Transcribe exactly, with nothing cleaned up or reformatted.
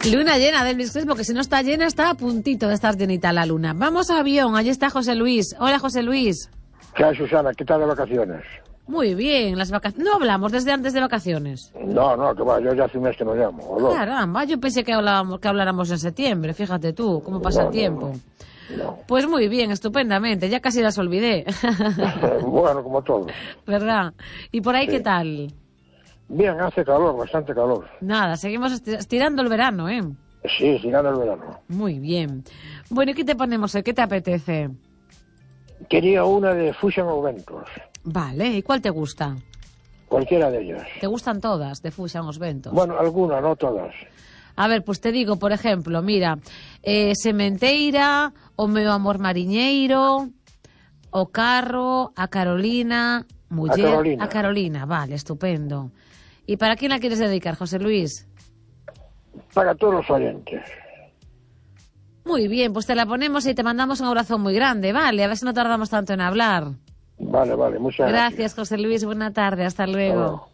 Luna llena del Elvis Crespo, que si no está llena, está a puntito de estar llenita la luna. Vamos a avión, allí está José Luis. Hola, José Luis. ¿Qué hay, Susana? ¿Qué tal de vacaciones? Muy bien, las vacaciones. No hablamos desde antes de vacaciones. No, no, que va, yo ya hace un mes que no llamo. ¿O no? Caramba, yo pensé que hablábamos, que habláramos en septiembre, fíjate tú, cómo pasa No, el tiempo. No, no. Pues muy bien, estupendamente, ya casi las olvidé. Bueno, como todo. ¿Verdad? ¿Y por ahí Sí. qué tal? Bien, hace calor, bastante calor. Nada, seguimos esti- estirando el verano, ¿eh? Sí, sin nada el verano. Muy bien. Bueno, ¿y qué te ponemos hoy? ¿Qué te apetece? Quería una de Fusion o Ventos. Vale, ¿y cuál te gusta? Cualquiera de ellas. ¿Te gustan todas de Fusión os Ventos? Bueno, algunas, no todas. A ver, pues te digo, por ejemplo, mira, eh, Sementeira, o Meu Amor Mariñeiro, o Carro, a Carolina, Muller, A Carolina. a Carolina, vale, estupendo. ¿Y para quién la quieres dedicar, José Luis? Para todos los oyentes. Muy bien, pues te la ponemos y te mandamos un abrazo muy grande, vale, a ver si no tardamos tanto en hablar. Vale, vale, muchas gracias. Gracias, José Luis, buena tarde, hasta luego. Hasta luego.